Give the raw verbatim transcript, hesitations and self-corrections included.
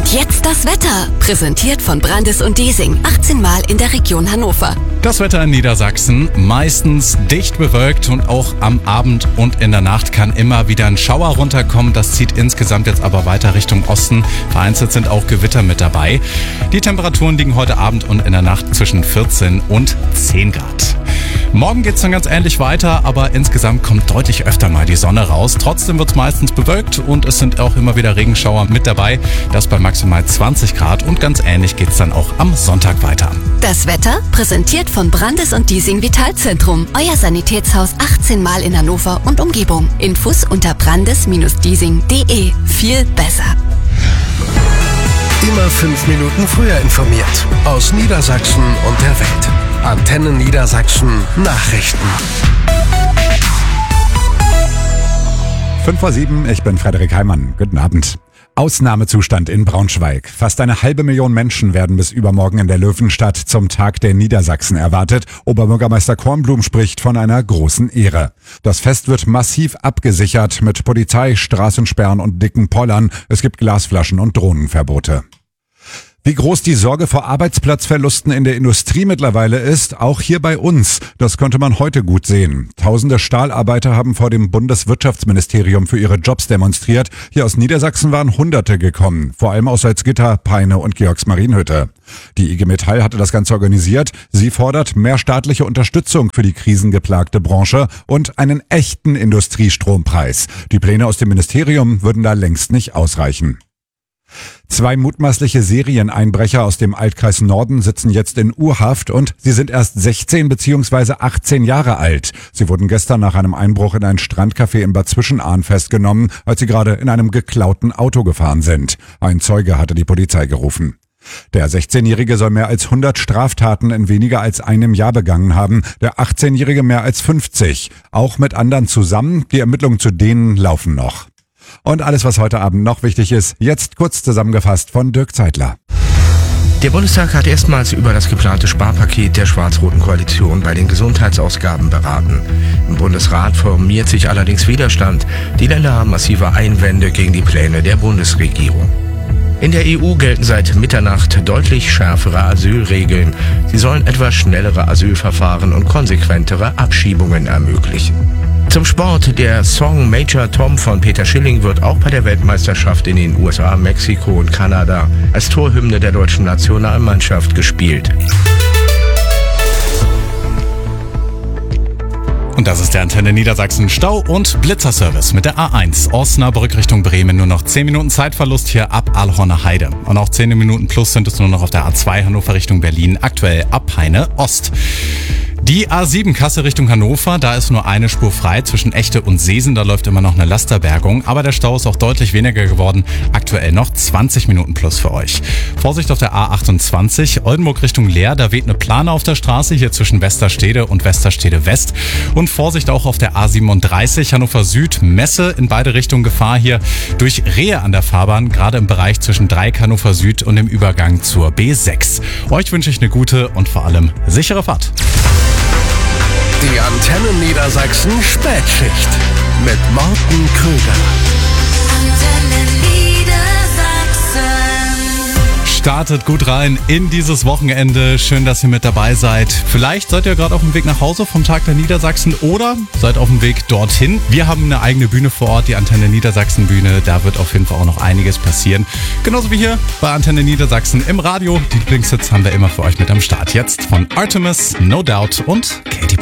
Und jetzt das Wetter, präsentiert von Brandis und Diesing, achtzehn Mal in der Region Hannover. Das Wetter in Niedersachsen, meistens dicht bewölkt und auch am Abend und in der Nacht kann immer wieder ein Schauer runterkommen. Das zieht insgesamt jetzt aber weiter Richtung Osten. Vereinzelt sind auch Gewitter mit dabei. Die Temperaturen liegen heute Abend und in der Nacht zwischen vierzehn und zehn Grad. Morgen geht's dann ganz ähnlich weiter, aber insgesamt kommt deutlich öfter mal die Sonne raus. Trotzdem wird's meistens bewölkt und es sind auch immer wieder Regenschauer mit dabei. Das bei maximal zwanzig Grad und ganz ähnlich geht's dann auch am Sonntag weiter. Das Wetter präsentiert von Brandis und Diesing Vitalzentrum. Euer Sanitätshaus achtzehn Mal in Hannover und Umgebung. Infos unter brandis Bindestrich diesing Punkt de. Viel besser. Immer fünf Minuten früher informiert. Aus Niedersachsen und der Welt. Antenne Niedersachsen Nachrichten. fünf vor sieben, ich bin Frederik Heimann. Guten Abend. Ausnahmezustand in Braunschweig. Fast eine halbe Million Menschen werden bis übermorgen in der Löwenstadt zum Tag der Niedersachsen erwartet. Oberbürgermeister Kornblum spricht von einer großen Ehre. Das Fest wird massiv abgesichert mit Polizei, Straßensperren und dicken Pollern. Es gibt Glasflaschen und Drohnenverbote. Wie groß die Sorge vor Arbeitsplatzverlusten in der Industrie mittlerweile ist, auch hier bei uns, das konnte man heute gut sehen. Tausende Stahlarbeiter haben vor dem Bundeswirtschaftsministerium für ihre Jobs demonstriert. Hier aus Niedersachsen waren Hunderte gekommen, vor allem aus Salzgitter, Peine und Georgsmarienhütte. Die I G Metall hatte das Ganze organisiert. Sie fordert mehr staatliche Unterstützung für die krisengeplagte Branche und einen echten Industriestrompreis. Die Pläne aus dem Ministerium würden da längst nicht ausreichen. Zwei mutmaßliche Serieneinbrecher aus dem Altkreis Norden sitzen jetzt in U-Haft und sie sind erst sechzehn bzw. achtzehn Jahre alt. Sie wurden gestern nach einem Einbruch in ein Strandcafé in Bad Zwischenahn festgenommen, als sie gerade in einem geklauten Auto gefahren sind. Ein Zeuge hatte die Polizei gerufen. Der sechzehnjährige soll mehr als hundert Straftaten in weniger als einem Jahr begangen haben, der achtzehnjährige mehr als fünfzig. Auch mit anderen zusammen, die Ermittlungen zu denen laufen noch. Und alles, was heute Abend noch wichtig ist, jetzt kurz zusammengefasst von Dirk Zeitler. Der Bundestag hat erstmals über das geplante Sparpaket der schwarz-roten Koalition bei den Gesundheitsausgaben beraten. Im Bundesrat formiert sich allerdings Widerstand. Die Länder haben massive Einwände gegen die Pläne der Bundesregierung. In der E U gelten seit Mitternacht deutlich schärfere Asylregeln. Sie sollen etwas schnellere Asylverfahren und konsequentere Abschiebungen ermöglichen. Zum Sport. Der Song Major Tom von Peter Schilling wird auch bei der Weltmeisterschaft in den U S A, Mexiko und Kanada als Torhymne der deutschen Nationalmannschaft gespielt. Und das ist der Antenne Niedersachsen Stau- und Blitzerservice mit der A eins. Osnabrück Richtung Bremen. Nur noch zehn Minuten Zeitverlust hier ab Aalhorner Heide. Und auch zehn Minuten plus sind es nur noch auf der A zwei Hannover Richtung Berlin. Aktuell ab Peine Ost. Die A sieben Kassel Richtung Hannover, da ist nur eine Spur frei zwischen Echte und Seesen, da läuft immer noch eine Lasterbergung, aber der Stau ist auch deutlich weniger geworden, aktuell noch zwanzig Minuten plus für euch. Vorsicht auf der A achtundzwanzig, Oldenburg Richtung Leer, da weht eine Plane auf der Straße, hier zwischen Westerstede und Westerstede West und Vorsicht auch auf der A siebenunddreißig, Hannover Süd, Messe, in beide Richtungen Gefahr hier durch Rehe an der Fahrbahn, gerade im Bereich zwischen Dreieck Hannover Süd und dem Übergang zur B sechs. Euch wünsche ich eine gute und vor allem sichere Fahrt. Die Antenne Niedersachsen Spätschicht mit Morten Krüger. Antenne Niedersachsen. Startet gut rein in dieses Wochenende. Schön, dass ihr mit dabei seid. Vielleicht seid ihr gerade auf dem Weg nach Hause vom Tag der Niedersachsen oder seid auf dem Weg dorthin. Wir haben eine eigene Bühne vor Ort, die Antenne Niedersachsen Bühne. Da wird auf jeden Fall auch noch einiges passieren. Genauso wie hier bei Antenne Niedersachsen im Radio. Die Lieblingshits haben wir immer für euch mit am Start. Jetzt von Artemis, No Doubt und Katy